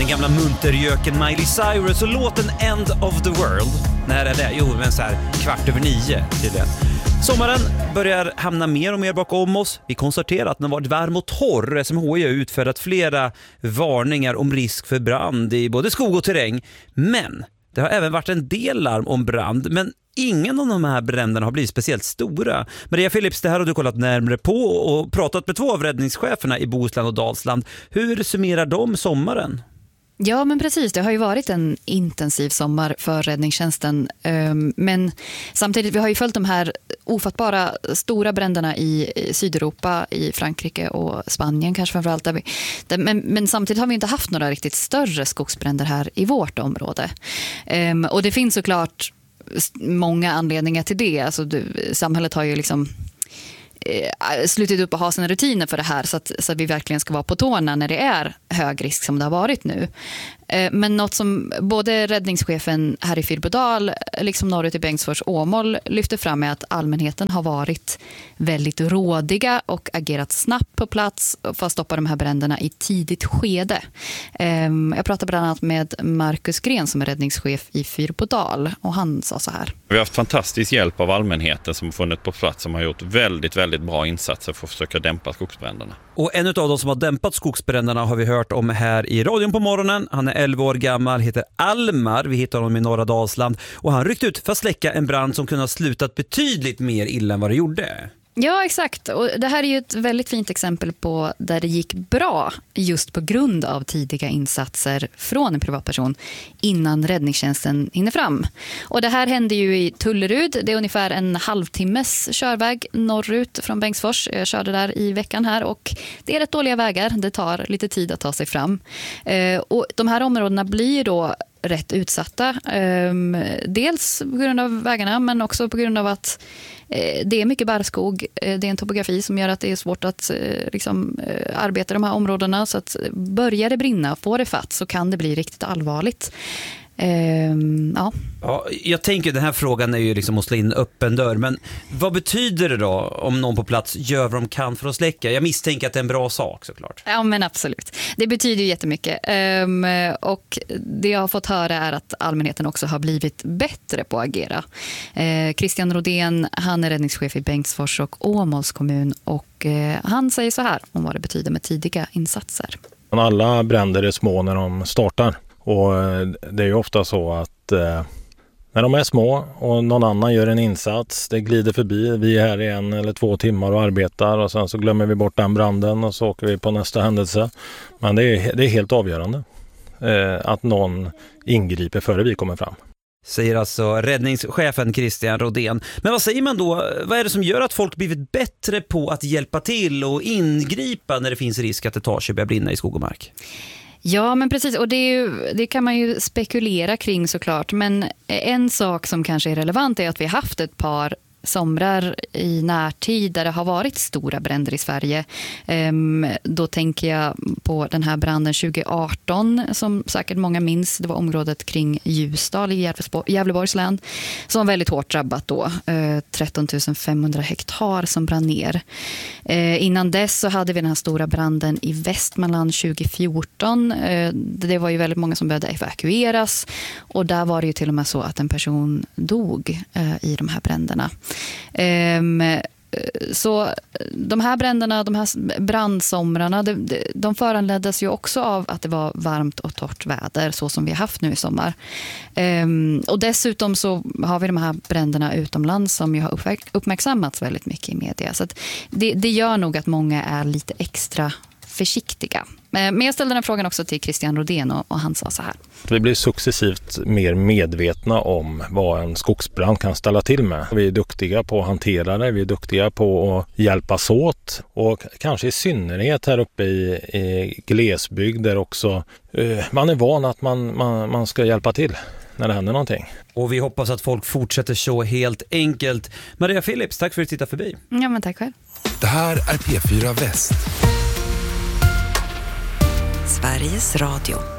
den gamla munterjöken Miley Cyrus och låten End of the World. När är det? Jo, men så här 8:15 tydligen. Sommaren börjar hamna mer och mer bakom oss. Vi konstaterar att den har varit varm och torr. SMHI har utfärdat flera varningar om risk för brand i både skog och terräng. Men det har även varit en del larm om brand. Men ingen av de här bränderna har blivit speciellt stora. Maria Philips, det här har du kollat närmare på och pratat med 2 av räddningscheferna i Bohuslän och Dalsland. Hur summerar de sommaren? Ja, men precis. Det har ju varit en intensiv sommar för räddningstjänsten. Men samtidigt, vi har ju följt de här ofattbara stora bränderna i Sydeuropa, i Frankrike och Spanien kanske framförallt. Men samtidigt har vi inte haft några riktigt större skogsbränder här i vårt område. Och det finns såklart många anledningar till det. Alltså, samhället har ju liksom slutit upp och ha sina rutiner för det här så att vi verkligen ska vara på tårna när det är hög risk som det har varit nu. Men något som både räddningschefen här i Fyrbodal liksom norrut i Bengtsfors Åmål lyfter fram är att allmänheten har varit väldigt rådiga och agerat snabbt på plats för att stoppa de här bränderna i tidigt skede. Jag pratade bland annat med Marcus Gren som är räddningschef i Fyrbodal och han sa så här. Vi har haft fantastisk hjälp av allmänheten som har funnit på plats som har gjort väldigt, väldigt bra insatser för att försöka dämpa skogsbränderna. Och en av de som har dämpat skogsbränderna har vi hört om här i radion på morgonen. Han är 11 år gammal, heter Almar. Vi hittar honom i norra Dalsland. Och han ryckte ut för att släcka en brand som kunde ha slutat betydligt mer illa än vad det gjorde. Ja, exakt. Och det här är ju ett väldigt fint exempel på där det gick bra just på grund av tidiga insatser från en privatperson innan räddningstjänsten hinner fram. Och det här hände ju i Tullerud. Det är ungefär en halvtimmes körväg norrut från Bengtsfors. Jag körde där i veckan här och det är rätt dåliga vägar. Det tar lite tid att ta sig fram. Och de här områdena blir då rätt utsatta. Dels på grund av vägarna men också på grund av att det är mycket barrskog. Det är en topografi som gör att det är svårt att arbeta i de här områdena. Så att börjar det brinna, får det fatt så kan det bli riktigt allvarligt. Ja, jag tänker den här frågan är ju liksom att slå in öppen dörr. Men vad betyder det då om någon på plats gör vad de kan för att släcka? Jag misstänker att det är en bra sak såklart. Ja, men absolut. Det betyder ju jättemycket. Och det jag har fått höra är att allmänheten också har blivit bättre på att agera. Christian Rodén, han är räddningschef i Bengtsfors och Åmåls kommun. Och han säger så här om vad det betyder med tidiga insatser. Alla bränder är små när de startar. Och det är ju ofta så att när de är små och någon annan gör en insats, det glider förbi, vi är här i 1 eller 2 timmar och arbetar och sen så glömmer vi bort den branden och så åker vi på nästa händelse. Men det är helt avgörande att någon ingriper före vi kommer fram. Säger alltså räddningschefen Christian Rodén. Men vad säger man då? Vad är det som gör att folk blivit bättre på att hjälpa till och ingripa när det finns risk att det tar sig och börjar brinna i skog och mark? Ja, men precis. Och det kan man ju spekulera kring såklart. Men en sak som kanske är relevant är att vi har haft ett par somrar i närtid där det har varit stora bränder i Sverige. Då tänker jag på den här branden 2018 som säkert många minns. Det var området kring Ljusdal i Gävleborgs län som var väldigt hårt drabbat då. 13 500 hektar som brann ner. Innan dess så hade vi den här stora branden i Västmanland 2014. Det var ju väldigt många som behövde evakueras och där var det ju till och med så att en person dog i de här bränderna. Så de här bränderna, de här brandsomrarna, de föranleddes ju också av att det var varmt och torrt väder så som vi har haft nu i sommar. Och dessutom så har vi de här bränderna utomlands som ju har uppmärksammats väldigt mycket i media. Så att det gör nog att många är lite extra försiktiga. Men jag ställde den frågan också till Christian Rodén och han sa så här. Vi blir successivt mer medvetna om vad en skogsbrand kan ställa till med. Vi är duktiga på att hantera det, vi är duktiga på att hjälpas åt och kanske i synnerhet här uppe i glesbygd där också man är van att man ska hjälpa till när det händer någonting. Och vi hoppas att folk fortsätter så helt enkelt. Maria Philips, tack för att du tittade förbi. Ja, men tack själv. Det här är P4 Väst. Sveriges Radio.